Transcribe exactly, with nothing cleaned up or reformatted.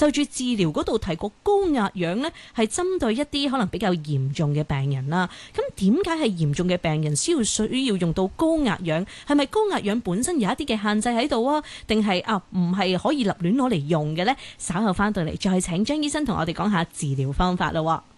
就住治療嗰度提過高壓氧呢係針對一啲可能比較嚴重嘅病人啦。咁點解係嚴重嘅病人先要需要用到高壓氧？係咪高壓氧本身有一啲嘅限制喺度啊？定係啊唔係可以立亂攞嚟用嘅呢？稍後翻到嚟再請張醫生同我哋講下治療方法咯。